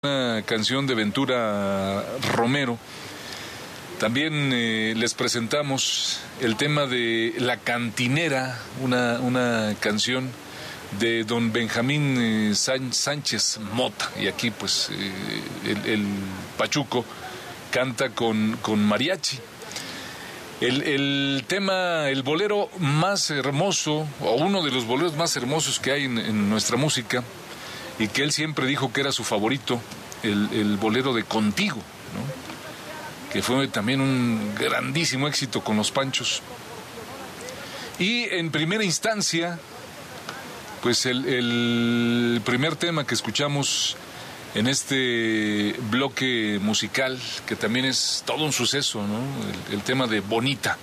Una canción de Ventura Romero. También les presentamos el tema de La Cantinera, una canción de don Benjamín Sánchez Mota. Y aquí pues el Pachuco canta con mariachi. El tema, el bolero más hermoso, o uno de los boleros más hermosos que hay en nuestra música, y que él siempre dijo que era su favorito, el bolero de Contigo, ¿no? Que fue también un grandísimo éxito con los Panchos. Y en primera instancia, pues el primer tema que escuchamos en este bloque musical, que también es todo un suceso, ¿no? El tema de Bonita.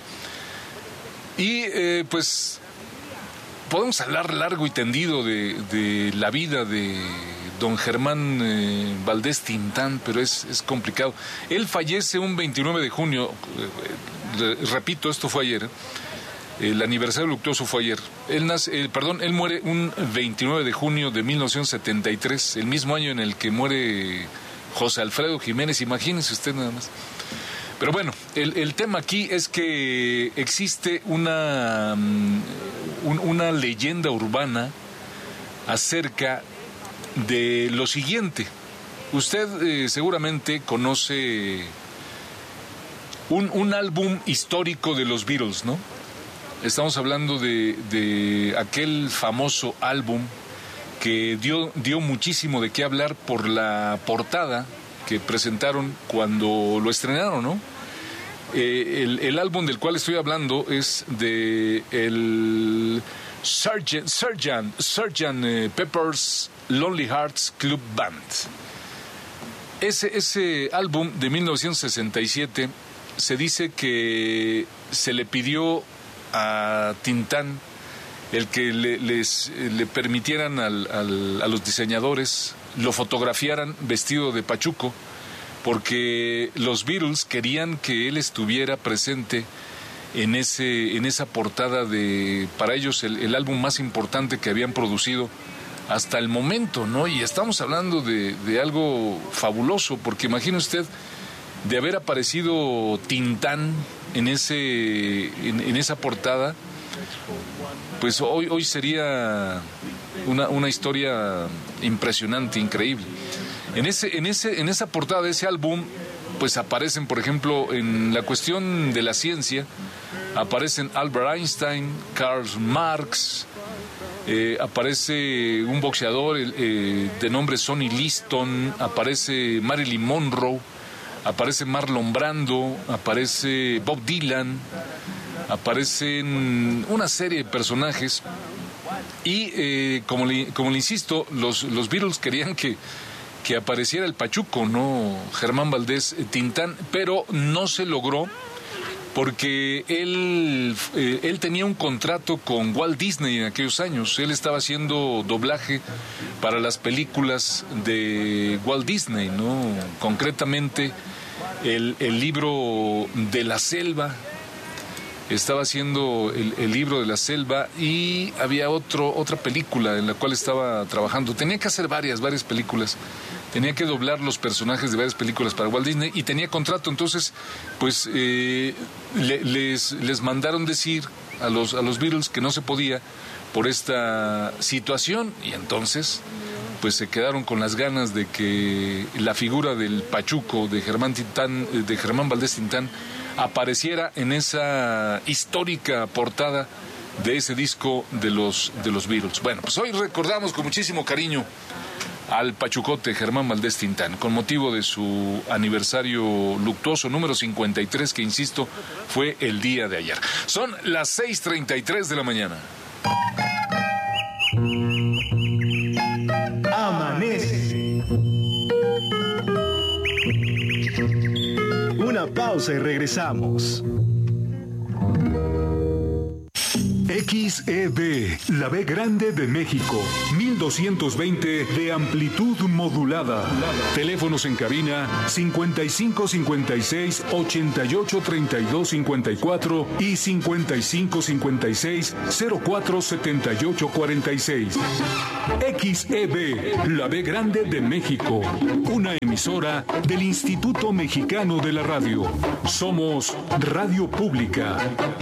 Y pues podemos hablar largo y tendido de la vida de don Germán Valdés Tintán, pero es complicado. Él fallece un 29 de junio, repito, esto fue ayer, el aniversario luctuoso fue ayer. Él muere un 29 de junio de 1973, el mismo año en el que muere José Alfredo Jiménez, imagínense usted nada más. Pero bueno, el tema aquí es que existe una leyenda urbana acerca de lo siguiente. Usted seguramente conoce un álbum histórico de los Beatles, ¿no? Estamos hablando de aquel famoso álbum que dio muchísimo de qué hablar por la portada que presentaron cuando lo estrenaron, ¿no? El álbum del cual estoy hablando es de el Sgt. Pepper's Lonely Hearts Club Band. Ese álbum de 1967 se dice que se le pidió a Tintán el que le permitieran a los diseñadores lo fotografiaran vestido de pachuco, porque los Beatles querían que él estuviera presente en esa portada para ellos el álbum más importante que habían producido hasta el momento, ¿no? Y estamos hablando de algo fabuloso, porque imagine usted de haber aparecido Tintán en esa portada, pues hoy sería una historia impresionante, increíble. En esa portada de ese álbum, pues aparecen, por ejemplo, en la cuestión de la ciencia, aparecen Albert Einstein, Karl Marx, aparece un boxeador de nombre Sonny Liston, aparece Marilyn Monroe, aparece Marlon Brando, aparece Bob Dylan, aparecen una serie de personajes. Y como le insisto, los Beatles querían que apareciera el Pachuco, no Germán Valdés Tintán, pero no se logró porque él tenía un contrato con Walt Disney en aquellos años. Él estaba haciendo doblaje para las películas de Walt Disney, ¿no? Concretamente el libro de la selva. Estaba haciendo el libro de la selva, y había otra película en la cual estaba trabajando. Tenía que hacer varias películas. Tenía que doblar los personajes de varias películas para Walt Disney y tenía contrato. Entonces, pues les mandaron decir a los Beatles que no se podía por esta situación, y entonces pues se quedaron con las ganas de que la figura del Pachuco de Germán Valdés Tintán apareciera en esa histórica portada de ese disco de los Beatles. Bueno, pues hoy recordamos con muchísimo cariño al Pachucote Germán Valdés Tintán, con motivo de su aniversario luctuoso número 53, que insisto, fue el día de ayer. Son las 6:33 de la mañana. Amanece. Una pausa y regresamos. XEB, la B grande de México, 1220 de amplitud modulada. Teléfonos en cabina 5556 88 32 54 y 5556 04 78 46. XEB, la B grande de México, una emisora del Instituto Mexicano de la Radio. Somos Radio Pública.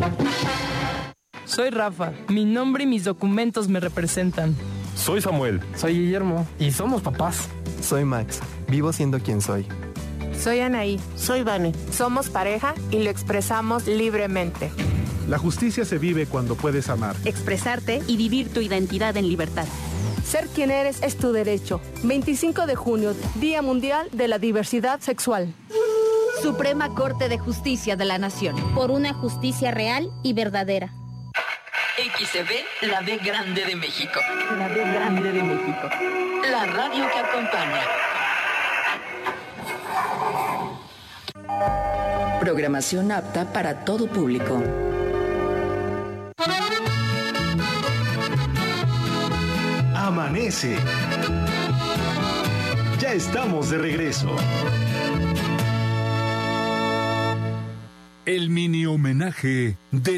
Soy Rafa. Mi nombre y mis documentos me representan. Soy Samuel. Soy Guillermo. Y somos papás. Soy Max. Vivo siendo quien soy. Soy Anaí. Soy Vane. Somos pareja y lo expresamos libremente. La justicia se vive cuando puedes amar, expresarte y vivir tu identidad en libertad. Ser quien eres es tu derecho. 25 de junio, Día Mundial de la Diversidad Sexual. Suprema Corte de Justicia de la Nación. Por una justicia real y verdadera. XEB, la B grande de México. La B grande de México. La radio que acompaña. Programación apta para todo público. Amanece. Ya estamos de regreso. El mini homenaje de